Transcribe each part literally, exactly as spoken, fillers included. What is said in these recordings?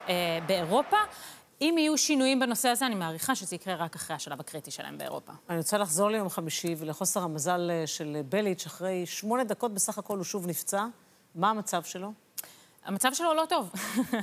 באירופה. אם יהיו שינויים בנושא הזה, אני מעריכה שזה יקרה רק אחרי השלב הקריטי שלהם באירופה. אני רוצה לחזור ליום חמישי ולחוסר המזל של בליץ'. אחרי שמונה דקות בסך הכל הוא שוב נפצע. מה המצב שלו? המצב שלו לא טוב.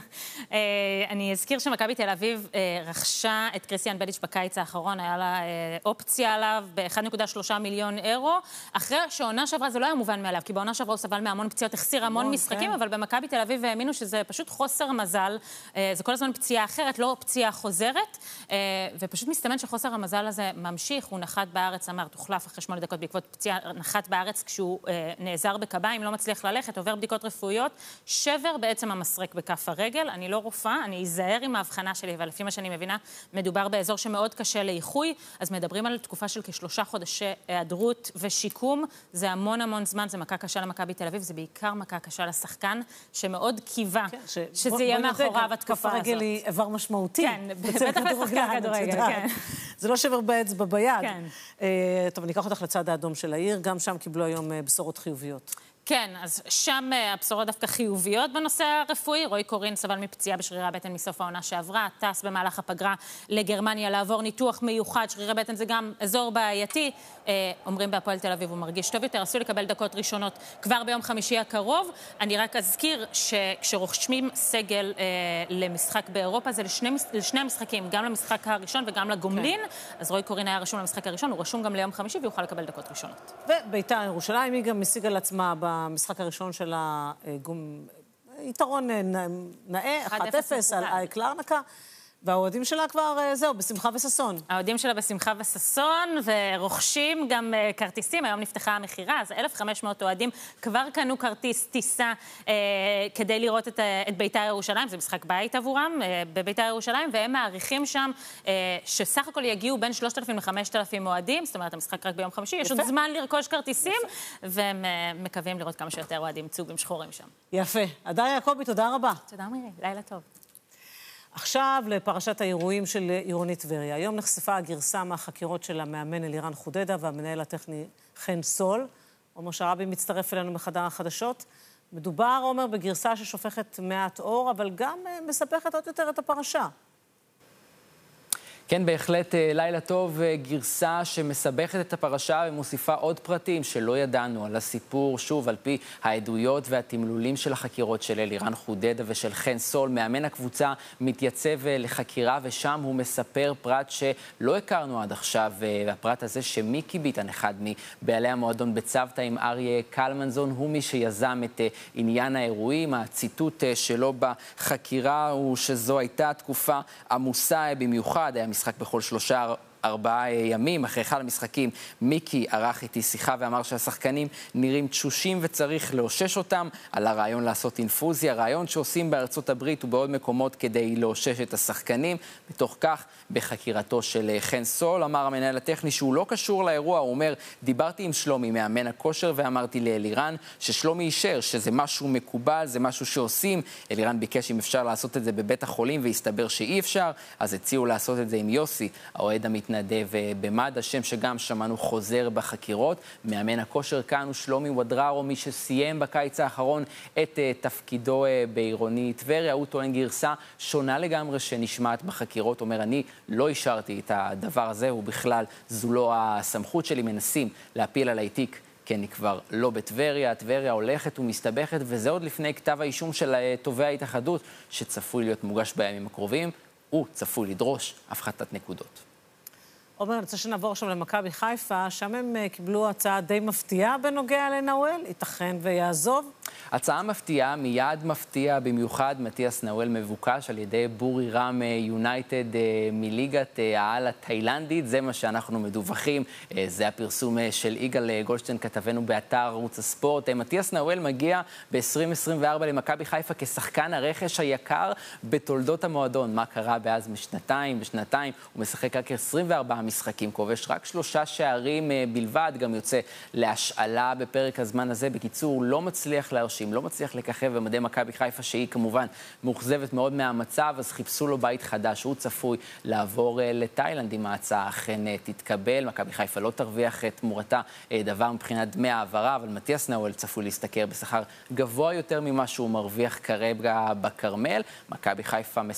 אני אזכיר שמכבי תל אביב רכשה את קריסטיאן בליץ' בקיץ האחרון, היה לה אופציה עליו ב-אחד נקודה שלושה מיליון אירו, אחרי שעונה שעברה זה לא היה מובן מאליו, כי בעונה שעברה הוא סבל מהמון פציעות, החסיר המון משחקים, אבל במכבי תל אביב האמינו שזה פשוט חוסר מזל, זה כל הזמן פציעה אחרת, לא פציעה חוזרת, ופשוט מסתמן שחוסר המזל הזה ממשיך, הוא נחת בארץ, אמר, תוחלף אחרי שמונה דקות בעקבות פציעה, נחת בארץ כשהוא נעזר בקביים, לא מצליח ללכת, עובר בדיקות רפואיות, שבר בעצם המסרק בכף הרגל. אני לא רופאה, אני אזהר עם ההבחנה שלי, אבל לפי מה שאני מבינה, מדובר באזור שמאוד קשה לאיחוי, אז מדברים על תקופה של כשלושה חודשי היעדרות ושיקום, זה המון המון זמן, זה מכה קשה למכבי תל אביב, זה בעיקר מכה קשה לשחקן, שמאוד קיווה כן, ש... שזה בוא, יהיה בוא מאחוריו התקופה הזאת. כף הרגל היא איבר משמעותי. כן, בטח לשחקן כדורגל, כן. זה לא שבר באצבע ביד. כן. Uh, טוב, אני אקח אותך לצד האדום של העיר, גם שם קיבלו היום uh, בשורות חיוביות. כן, אז שם הבשורות דווקא חיוביות בנושא הרפואי. רועי קורין סבל מפציעה בשרירי הבטן מסוף העונה שעברה, טס במהלך הפגרה לגרמניה לעבור ניתוח מיוחד. שרירי בטן זה גם אזור בעייתי. אומרים בהפועל תל אביב הוא מרגיש טוב יותר, עשו לקבל דקות ראשונות כבר ביום חמישי הקרוב. אני רק אזכיר שכשרושמים סגל למשחק באירופה, זה לשני, לשני המשחקים, גם למשחק הראשון וגם לגומלין. כן. אז רועי קורין היה רשום למשחק הראשון, הוא רשום גם ליום חמישי ויוכל לקבל דקות ראשונות. ובית"ר ירושלים היא גם משיגה לעצמה במשחק הראשון של היתרון נאה, אחת אפס על אייק לארנקה, והאוהדים שלה כבר, זהו, בשמחה וססון. האוהדים שלה בשמחה וססון, ורוכשים גם כרטיסים. היום נפתחה המחירה, אז אלף וחמש מאות אוהדים כבר קנו כרטיס טיסה אה, כדי לראות את, את בית"ר ירושלים. זה משחק בית עבורם, אה, בבית"ר ירושלים, והם מעריכים שם אה, שסך הכל יגיעו בין שלושת אלפים לחמשת אלפים אוהדים, זאת אומרת, המשחק רק ביום חמישי, יש עוד זמן לרכוש כרטיסים, והם אה, מקווים לראות כמה שיותר אוהדים צהובים שחורים שם. יפה. הדר יעקבי, תודה רבה. תודה מירי, לילה טוב. עכשיו לפרשת האירועים של עירונית טבריה. היום נחשפה הגרסה מהחקירות של המאמן אלירן חודדה והמנהל הטכני חן סול. עומר שרעבי מצטרף אלינו מחדר החדשות. מדובר, עומר, בגרסה ששופכת מעט אור, אבל גם מספחת עוד יותר את הפרשה. כן, בהחלט לילה טוב, גרסה שמסבכת את הפרשה ומוסיפה עוד פרטים שלא ידענו על הסיפור, שוב, על פי העדויות והתמלולים של החקירות של אלירן חודדה ושל חן סול. מאמן הקבוצה מתייצב לחקירה, ושם הוא מספר פרט שלא הכרנו עד עכשיו, והפרט הזה שמיקי ביטן, אחד מבעלי המועדון בצוותא עם אריה קלמנזון, הוא מי שיזם את עניין האירועים. הציטוט שלו בחקירה הוא שזו הייתה תקופה עמוסה במיוחד, היה משחק בכל שלושה ארבעה ימים. אחרי אחד המשחקים מיקי ערך איתי שיחה ואמר שהשחקנים נראים תשושים וצריך לאושש אותם, על הרעיון לעשות אינפוזיה, רעיון שעושים בארצות הברית ובעוד מקומות כדי לאושש את השחקנים. בתוך כך, בחקירתו של חן סול, אמר המנהל הטכני שהוא לא קשור לאירוע. הוא אומר, דיברתי עם שלומי מאמן הכושר ואמרתי לאלירן ששלומי אישר שזה משהו מקובל, זה משהו שעושים. אלירן ביקש אם אפשר לעשות את זה בבית החולים והסתבר שאי אפשר, אז הציעו לעשות את זה עם יוסי, האוהד המתנדב במד, השם שגם שמענו חוזר בחקירות. מאמן הכושר כאן הוא שלומי ודררו, מי שסיים בקיץ האחרון את תפקידו בעירוני טבריה. הוא טוען גרסה שונה לגמרי שנשמעת בחקירות, אומר אני לא אישרתי את הדבר הזה, ובכלל זו לא הסמכות שלי, מנסים להפיל עליי תיק, כי אני כבר לא בטבריה, טבריה הולכת ומסתבכת, וזה עוד לפני כתב האישום של תובע ההתאחדות, שצפוי להיות מוגש בימים הקרובים, הוא צפוי לדרוש הפחתת נקודות. עומר, אני רוצה שנעבור עכשיו למכבי חיפה, שם הם קיבלו הצעה די מפתיעה בנוגע לנאואל, ייתכן ויעזוב. הצעה מפתיעה, מיד מפתיע במיוחד, מתיאס נאואל מבוקש על ידי בורי רם יונייטד מליגת העל התאילנדית, זה מה שאנחנו מדווחים, זה הפרסום של יגאל גולדשטיין, כתבנו באתר ערוץ הספורט. מתיאס נאואל מגיע ב-עשרים עשרים וארבע למכבי חיפה כשחקן הרכש היקר בתולדות המועדון. מה קרה באז משנתיים, בשנתיים, הוא משחק רק עשרים וארבעה משחקים, כובש רק שלושה שערים בלבד, גם יוצא להשאלה בפרק הזמן הזה. בקיצור, לא מצליח להרשים, לא מצליח לככב במדי מכבי חיפה, שהיא כמובן מאוכזבת מאוד מהמצב, אז חיפשו לו בית חדש. הוא צפוי לעבור לתאילנד אם ההצעה אכן תתקבל. מכבי חיפה לא תרוויח תמורתה דבר מבחינת דמי העברה, אבל מתיאס נאואל צפוי להשתכר בשכר גבוה יותר ממה שהוא מרוויח כרגע בקרמל. מכבי חיפה